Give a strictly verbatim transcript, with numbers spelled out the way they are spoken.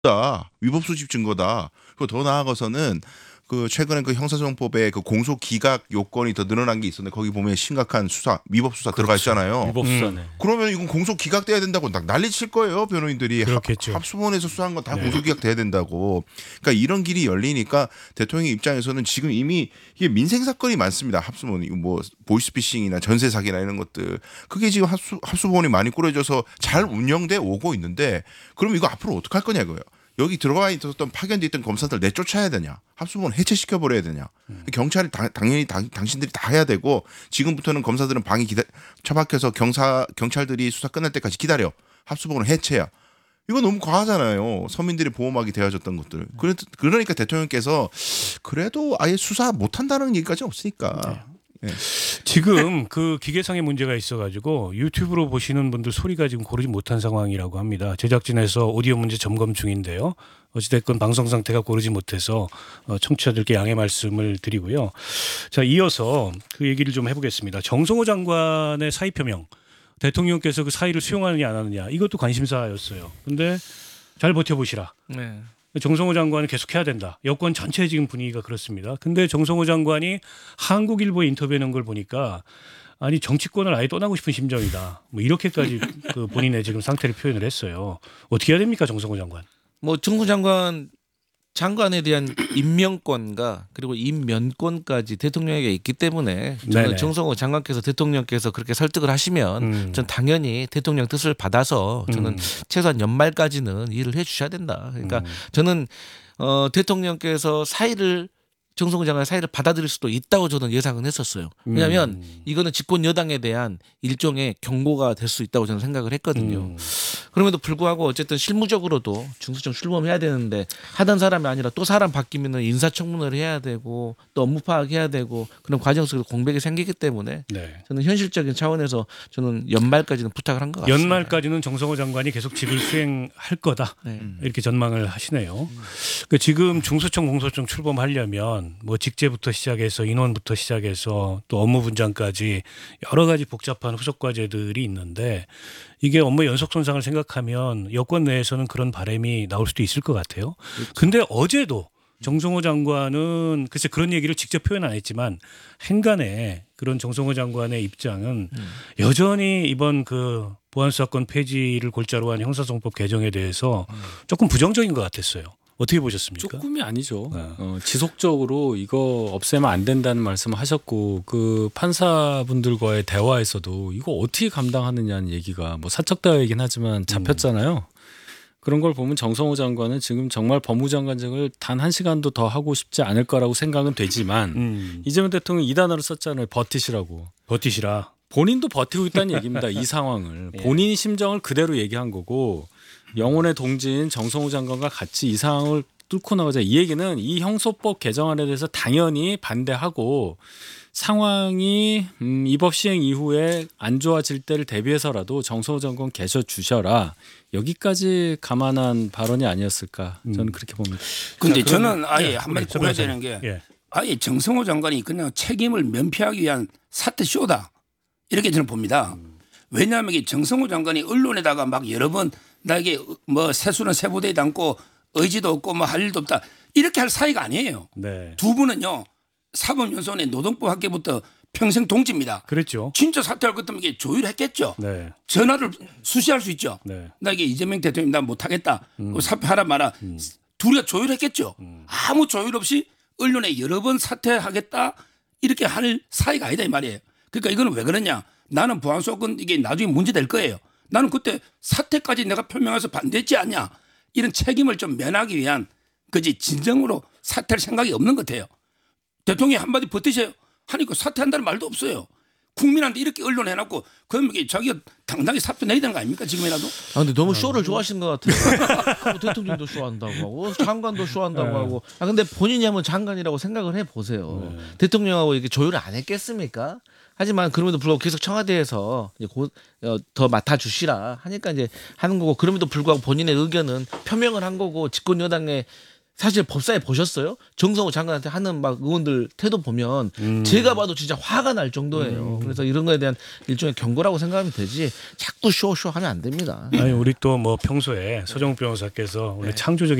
다 위법 수집 증거다. 그리고 더 나아가서는 그 최근에 그 형사소송법에 그 공소 기각 요건이 더 늘어난 게 있었는데 거기 보면 심각한 수사, 위법 수사 들어가 있잖아요. 위법 수사네. 그러면 이건 공소 기각돼야 된다고 막 난리칠 거예요, 변호인들이. 그렇겠죠. 합, 합수본에서 수사한 건 다 네. 공소 기각돼야 된다고. 그러니까 이런 길이 열리니까 대통령 입장에서는 지금 이미 이게 민생 사건이 많습니다. 합수본 이거 뭐 보이스피싱이나 전세 사기나 이런 것들. 그게 지금 합수 합수본이 많이 꾸려져서 잘 운영돼 오고 있는데 그럼 이거 앞으로 어떻게 할 거냐 이거예요. 여기 들어가 있었던 파견돼 있던 검사들 내쫓아야 되냐, 합수본 해체시켜 버려야 되냐. 음. 경찰이 다, 당연히 당, 당신들이 다 해야 되고 지금부터는 검사들은 방이 기다, 처박혀서 경사 경찰들이 수사 끝날 때까지 기다려. 합수본을 해체야. 이거 너무 과하잖아요. 서민들이 보호막이 되어졌던 것들. 그러니까 대통령께서 그래도 아예 수사 못한다는 얘기까지 없으니까. 네. 네. 지금 그 기계상의 문제가 있어가지고 유튜브로 보시는 분들 소리가 지금 고르지 못한 상황이라고 합니다. 제작진에서 오디오 문제 점검 중인데요. 어찌됐건 방송 상태가 고르지 못해서 청취자들께 양해 말씀을 드리고요. 자, 이어서 그 얘기를 좀 해보겠습니다. 정성호 장관의 사의 표명. 대통령께서 그 사의를 수용하느냐 안 하느냐 이것도 관심사였어요. 근데 잘 버텨보시라. 네. 정성호 장관은 계속 해야 된다. 여권 전체 지금 분위기가 그렇습니다. 근데 정성호 장관이 한국일보에 인터뷰하는 걸 보니까 아니 정치권을 아예 떠나고 싶은 심정이다. 뭐 이렇게까지 그 본인의 지금 상태를 표현을 했어요. 어떻게 해야 됩니까, 정성호 장관? 뭐 정부 장관 장관에 대한 임명권과 그리고 임면권까지 대통령에게 있기 때문에 저는 네네. 정성호 장관께서 대통령께서 그렇게 설득을 하시면 음. 전 당연히 대통령 뜻을 받아서 저는 음. 최소한 연말까지는 일을 해 주셔야 된다. 그러니까 음. 저는 어, 대통령께서 사의를 정성호 장관의 사의를 받아들일 수도 있다고 저는 예상은 했었어요. 왜냐하면 음. 이거는 집권 여당에 대한 일종의 경고가 될 수 있다고 저는 생각을 했거든요. 음. 그럼에도 불구하고 어쨌든 실무적으로도 중수청 출범해야 되는데 하던 사람이 아니라 또 사람 바뀌면은 인사청문회를 해야 되고 또 업무 파악해야 되고 그런 과정 속에서 공백이 생기기 때문에 네. 저는 현실적인 차원에서 저는 연말까지는 부탁을 한 것 같습니다. 연말까지는 정성호 장관이 계속 직을 수행할 거다. 네. 이렇게 전망을 하시네요. 그러니까 지금 중수청 공소청 출범하려면 뭐 직제부터 시작해서 인원부터 시작해서 또 업무 분장까지 여러 가지 복잡한 후속 과제들이 있는데 이게 업무 연속 손상을 생각하면 여권 내에서는 그런 바람이 나올 수도 있을 것 같아요. 그렇죠. 근데 어제도 정성호 장관은 글쎄 그런 얘기를 직접 표현 안 했지만 행간에 그런 정성호 장관의 입장은 음. 여전히 이번 그 보안수사권 폐지를 골자로 한 형사소송법 개정에 대해서 조금 부정적인 것 같았어요. 어떻게 보셨습니까? 조금이 아니죠. 네. 어, 지속적으로 이거 없애면 안 된다는 말씀을 하셨고 그 판사분들과의 대화에서도 이거 어떻게 감당하느냐는 얘기가 뭐 사적 대화이긴 하지만 잡혔잖아요. 음. 그런 걸 보면 정성호 장관은 지금 정말 법무장관직을 단 한 시간도 더 하고 싶지 않을 거라고 생각은 되지만 음. 이재명 대통령이 이 단어를 썼잖아요. 버티시라고. 버티시라. 본인도 버티고 있다는 얘기입니다. 이 상황을. 본인 심정을 그대로 얘기한 거고 영혼의 동지인 정성호 장관과 같이 이 상황을 뚫고 나가자. 이 얘기는 이 형소법 개정안에 대해서 당연히 반대하고 상황이 음, 이 법 시행 이후에 안 좋아질 때를 대비해서라도 정성호 장관 계셔 주셔라. 여기까지 감안한 발언이 아니었을까 저는 음. 그렇게 봅니다. 근데 자, 저는 아예 네, 한마디 우리 꼬야 서 되는 게 예. 아예 정성호 장관이 그냥 책임을 면피하기 위한 사태 쇼다 이렇게 저는 봅니다. 왜냐하면 이게 정성호 장관이 언론에다가 막 여러 번 나에게 뭐 세수는 세부대에 담고 의지도 없고 뭐 할 일도 없다 이렇게 할 사이가 아니에요. 네. 두 분은요 사법연수원의 노동법 학계부터 평생 동지입니다. 그랬죠. 진짜 사퇴할 것 같으면 이게 조율했겠죠. 네. 전화를 수시할 수 있죠. 네. 나 이게 이재명 대통령 나 못하겠다. 음. 사퇴하라 마라. 음. 둘이가 조율했겠죠. 음. 아무 조율 없이 언론에 여러 번 사퇴하겠다 이렇게 할 사이가 아니다 이 말이에요. 그러니까 이거는 왜 그러냐. 나는 보안수사권 이게 나중에 문제 될 거예요. 나는 그때 사퇴까지 내가 표명해서 반대했지 않냐. 이런 책임을 좀 면하기 위한 그지 진정으로 사퇴할 생각이 없는 것 같아요. 대통령이 한마디 버티세요. 하니까 사퇴한다는 말도 없어요. 국민한테 이렇게 언론에 해놨고 그러면 이게 자기가 당당히 사표 내야 되는 거 아닙니까 지금이라도. 아 근데 너무 쇼를 좋아하시는 것 같아요. 대통령도 쇼한다고 하고 장관도 쇼한다고 네. 하고. 아 근데 본인이 한번 장관이라고 생각을 해보세요. 네. 대통령하고 이렇게 조율을 안 했겠습니까? 하지만 그럼에도 불구하고 계속 청와대에서 이제 곧, 어, 더 맡아주시라 하니까 이제 하는 거고 그럼에도 불구하고 본인의 의견은 표명을 한 거고 집권 여당의 사실 법사위 보셨어요? 정성호 장관한테 하는 막 의원들 태도 보면 음. 제가 봐도 진짜 화가 날 정도예요. 그래서 이런 거에 대한 일종의 경고라고 생각하면 되지 자꾸 쇼쇼 하면 안 됩니다. 아니 우리 또 뭐 평소에 서정욱 변호사께서 원래 창조적인